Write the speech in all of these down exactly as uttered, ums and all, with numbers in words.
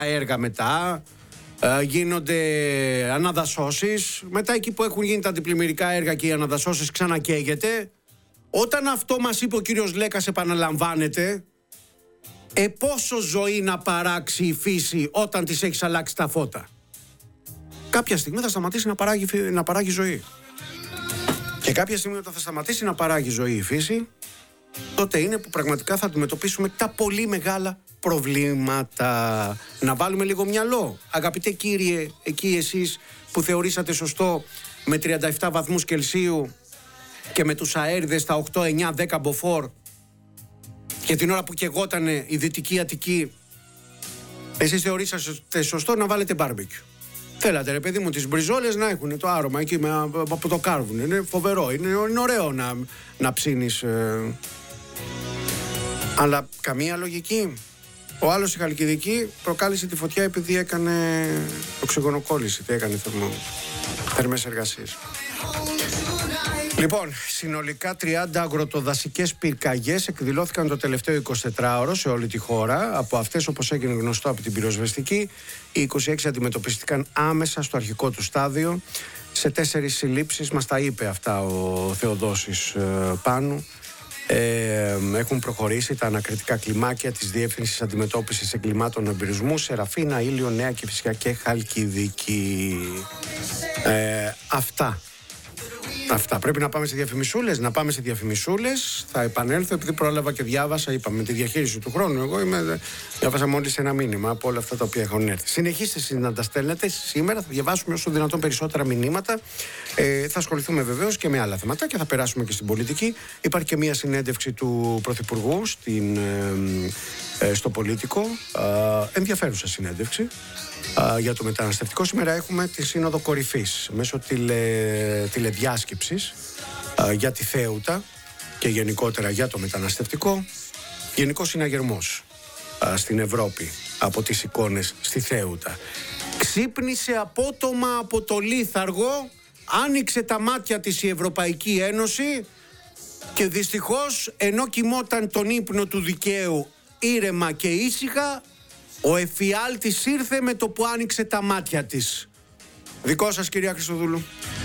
έργα μετά, ε, γίνονται αναδασώσεις. Μετά εκεί που έχουν γίνει τα αντιπλημμυρικά έργα και οι αναδασώσεις ξανακαίγεται. Όταν αυτό μας είπε ο κύριος Λέκας, επαναλαμβάνεται, ε, πόσο ζωή να παράξει η φύση όταν της έχεις αλλάξει τα φώτα. Κάποια στιγμή θα σταματήσει να παράγει, να παράγει ζωή. Και κάποια στιγμή όταν θα σταματήσει να παράγει ζωή η φύση, τότε είναι που πραγματικά θα αντιμετωπίσουμε τα πολύ μεγάλα προβλήματα. Να βάλουμε λίγο μυαλό. Αγαπητέ κύριε, εκεί εσείς που θεωρήσατε σωστό με τριάντα επτά βαθμούς Κελσίου και με τους αέριδες στα οκτώ, εννιά, δέκα μποφόρ και την ώρα που καιγότανε η Δυτική Αττική, εσείς θεωρήσατε σωστό να βάλετε μπάρμπεκιου. Θέλατε ρε παιδί μου τις μπριζόλες να έχουν το άρωμα εκεί με, από το κάρβουνο. Είναι φοβερό, είναι, είναι ωραίο να, να ψήνεις. Ε, αλλά καμία λογική. Ο άλλος η Χαλκιδική προκάλεσε τη φωτιά επειδή έκανε οξυγονοκόλληση. Τι έκανε θερμό, θερμές εργασίες. Λοιπόν, συνολικά τριάντα αγροτοδασικές πυρκαγιές εκδηλώθηκαν το τελευταίο εικοσιτετράωρο σε όλη τη χώρα. Από αυτές, όπως έγινε γνωστό από την πυροσβεστική, οι είκοσι έξι αντιμετωπίστηκαν άμεσα στο αρχικό του στάδιο. Σε τέσσερις συλλήψεις, μας τα είπε αυτά ο Θεοδόσης ε, Πάνου. Ε, έχουν προχωρήσει τα ανακριτικά κλιμάκια της Διεύθυνσης Αντιμετώπισης Εγκλημάτων Εμπειρισμού, Σεραφίνα, Ήλιο, Νέα Κηφισιά και Χαλκιδική. Ε, αυτά. Αυτά. Πρέπει να πάμε σε διαφημισούλες. Να πάμε σε διαφημισούλες. Θα επανέλθω επειδή πρόλαβα και διάβασα. Είπαμε τη διαχείριση του χρόνου. Εγώ είμαι, διάβασα μόλις ένα μήνυμα από όλα αυτά τα οποία έχουν έρθει. Συνεχίστε εσείς να τα στέλνετε. Σήμερα θα διαβάσουμε όσο δυνατόν περισσότερα μηνύματα. Ε, θα ασχοληθούμε βεβαίως και με άλλα θέματα και θα περάσουμε και στην πολιτική. Υπάρχει και μια συνέντευξη του Πρωθυπουργού στην, ε, ε, στο Πολίτικο. Ε, ενδιαφέρουσα συνέντευξη. Uh, για το μεταναστευτικό. Σήμερα έχουμε τη Σύνοδο Κορυφής μέσω τηλε, τηλεδιάσκεψης uh, για τη Θέουτα και γενικότερα για το μεταναστευτικό. Γενικός συναγερμός uh, στην Ευρώπη από τις εικόνες στη Θέουτα. Ξύπνησε απότομα από το λίθαργο, άνοιξε τα μάτια της η Ευρωπαϊκή Ένωση και δυστυχώς ενώ κοιμόταν τον ύπνο του δικαίου ήρεμα και ήσυχα, ο εφιάλτης ήρθε με το που άνοιξε τα μάτια της. Δικό σας, κυρία Χριστοδούλου.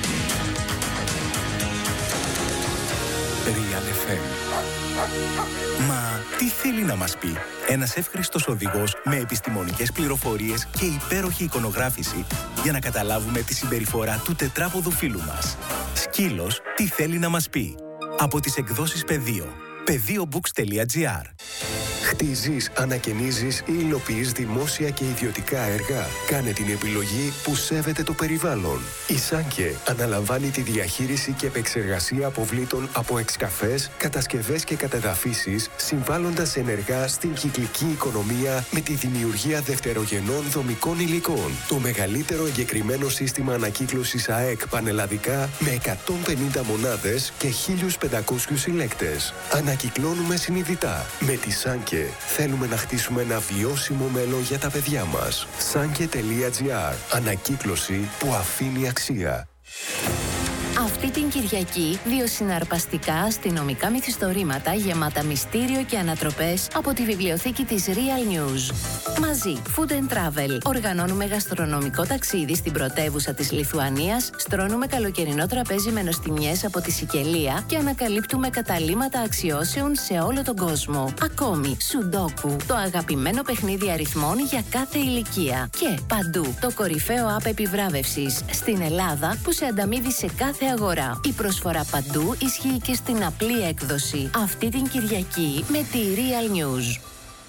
Real εφ εμ. Μα τι θέλει να μας πει ένας εύχριστος οδηγός με επιστημονικές πληροφορίες και υπέροχη εικονογράφηση για να καταλάβουμε τη συμπεριφορά του τετράποδου φίλου μας. Σκύλος, τι θέλει να μας πει. Από τις εκδόσεις Πεδίο. πεδίομπουκς τελεία τζι άρ. Χτίζεις, ανακαινίζεις ή υλοποιείς δημόσια και ιδιωτικά έργα. Κάνε την επιλογή που σέβεται το περιβάλλον. Η Σάνκε αναλαμβάνει τη διαχείριση και επεξεργασία αποβλήτων από εξκαφές, κατασκευές και κατεδαφίσεις, συμβάλλοντας ενεργά στην κυκλική οικονομία με τη δημιουργία δευτερογενών δομικών υλικών. Το μεγαλύτερο εγκεκριμένο σύστημα ανακύκλωσης ΑΕΚ πανελλαδικά με εκατόν πενήντα μονάδες και χίλιους πεντακόσιους συλλέκτες. Ανακυκλώνουμε συνειδητά. Με τη Σάνκε θέλουμε να χτίσουμε ένα βιώσιμο μέλλον για τα παιδιά μας. Σάνκε τελεία τζι άρ. Ανακύκλωση που αφήνει αξία. Αυτή την Κυριακή, δύο συναρπαστικά αστυνομικά μυθιστορήματα γεμάτα μυστήριο και ανατροπές από τη βιβλιοθήκη της Real News. Μαζί, Food and Travel. Οργανώνουμε γαστρονομικό ταξίδι στην πρωτεύουσα της Λιθουανίας, στρώνουμε καλοκαιρινό τραπέζι με νοστιμιές από τη Σικελία και ανακαλύπτουμε καταλύματα αξιώσεων σε όλο τον κόσμο. Ακόμη, Σουντόκου, το αγαπημένο παιχνίδι αριθμών για κάθε ηλικία. Και παντού, το κορυφαίο app επιβράβευσης στην Ελλάδα που σε ανταμείβει σε κάθε αγορά. Η προσφορά παντού ισχύει και στην απλή έκδοση. Αυτή την Κυριακή με τη Real News.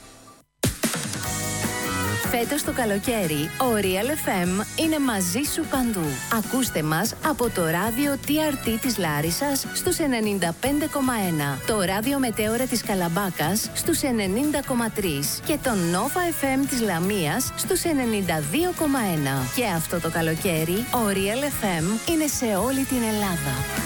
Φέτος το καλοκαίρι, ο Real εφ εμ είναι μαζί σου παντού. Ακούστε μας από το ράδιο τι αρ τι της Λάρισσας στους ενενήντα πέντε κόμμα ένα, το ράδιο Μετέωρα της Καλαμπάκας στους ενενήντα κόμμα τρία και το Nova εφ εμ της Λαμίας στους ενενήντα δύο κόμμα ένα. Και αυτό το καλοκαίρι, ο Real εφ εμ είναι σε όλη την Ελλάδα.